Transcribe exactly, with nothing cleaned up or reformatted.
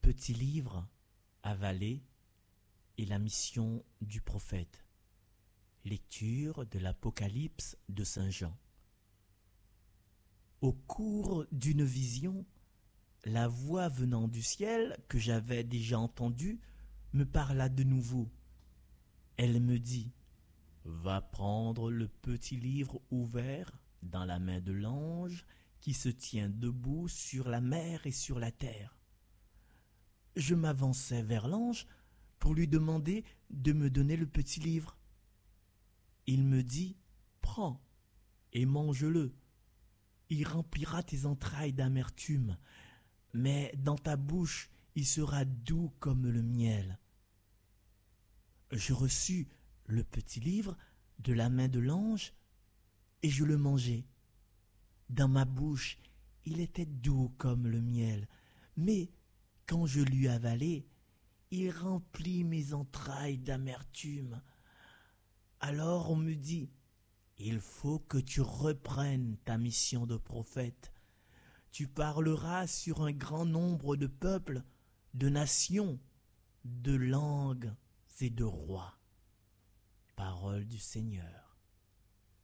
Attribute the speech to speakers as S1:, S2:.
S1: petit livre avalé et la mission du prophète. Lecture de l'Apocalypse de Saint Jean. Au cours d'une vision, la voix venant du ciel que j'avais déjà entendue me parla de nouveau. Elle me dit : « Va prendre le petit livre ouvert dans la main de l'ange qui se tient debout sur la mer et sur la terre. » Je m'avançai vers l'ange pour lui demander de me donner le petit livre. Il me dit : « Prends et mange-le. Il remplira tes entrailles d'amertume, mais dans ta bouche il sera doux comme le miel. » Je reçus le petit livre de la main de l'ange et je le mangeai. Dans ma bouche, il était doux comme le miel, mais quand je l'eus avalé, il remplit mes entrailles d'amertume. Alors on me dit : « Il faut que tu reprennes ta mission de prophète. Tu parleras sur un grand nombre de peuples, de nations, de langues et de rois. » Parole du Seigneur.